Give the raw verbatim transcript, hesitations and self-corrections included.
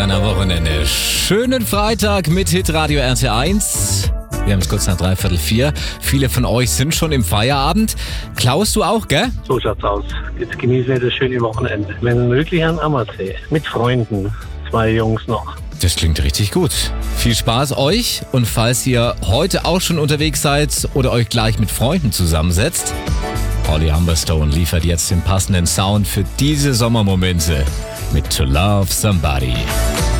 Rennerwochenende. Schönen Freitag mit Hitradio R T eins. Wir haben es kurz nach dreiviertel vier. Viele von euch sind schon im Feierabend. Klaus, du auch, gell? So schaut's aus. Jetzt genießen wir das schöne Wochenende. Wenn möglich an Ammersee. Mit Freunden. Zwei Jungs noch. Das klingt richtig gut. Viel Spaß euch. Und falls ihr heute auch schon unterwegs seid oder euch gleich mit Freunden zusammensetzt, Holly Humberstone liefert jetzt den passenden Sound für diese Sommermomente mit To Love Somebody.